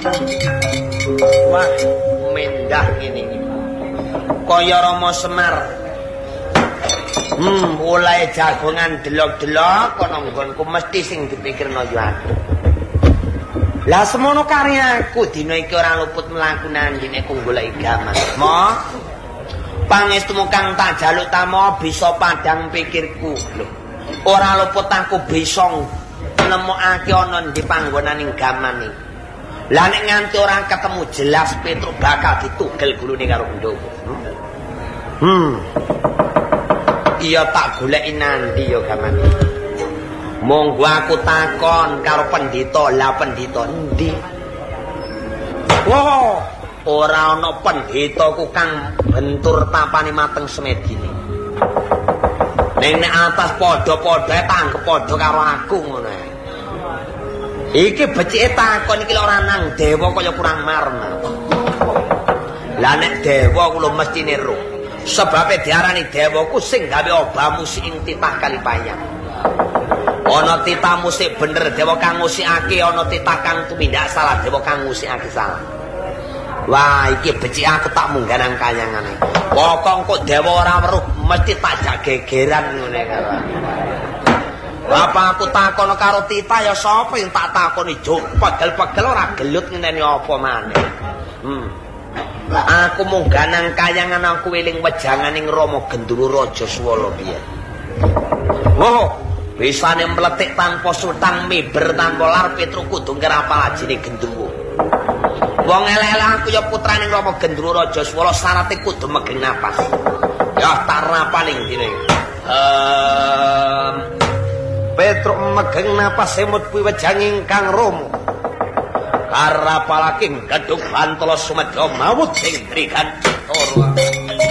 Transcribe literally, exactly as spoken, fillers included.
Wah, mendah ini. Kaya Rama Semar. Hmm, mulai jagongan delok-delok kono nggonku mesti sing dipikirno yo aku. Lah semono karyaku dina iki ora luput mlaku nandine ku golek gaman. Mo pangestumu kang tak jaluk tamo bisa padang pikirku lho. Ora luput aku bisa nemokake ana ndi panggonaning gaman iki. Lah nek nganti ora ketemu jelas Petruk bakal ditugel gulune karo Ndoko. Hmm. Iya tak goleki nandi ya gaman. Monggo aku takon karo pendhita, lah pendhita endi? Wah, ora ana pendhitaku kang bentur tapane mateng semedine. Ning nek atas padha-padha tanggep padha karo aku ngono ae. Iki becike takon iki ora nang dewa kaya kurang marna. Lah nek dewa kula mesti niru. Sebabe diarani dewa ku sing gawe obah musik ing titah Kalipayang. Ana titah musik bener dewa kang musikake, ana titah kang tumindak salah dewa kang musikake salah. Wah, iki becik aku tak munggah nang kayangane. Pokok kok dewa ora weruh mesti tak jak gegeran ngene karo. Bapak aku takon karo titah ya sapa yang tak takoni juk pegel-pegel ora gelut ngenteni apa maneh. Hmm. Aku munggah nang kayangan aku eling wejanganing Rama Gendruwo Raja Swala piye. Oh, bisane mletik tanpa sultan miber tanpa lar Petruk kudu ngrapal ajine Gendruwo. Wong elek-elek aku ya putraning Rama Gendruwo Raja Swala syaraté kudu megeng napas. Ya tak rapaling dine. Ehm Petruk megeng napas semut kuwi wejanging Kang Rama. Karapalaking gedhug Bantala Sumedya mawut sing drigan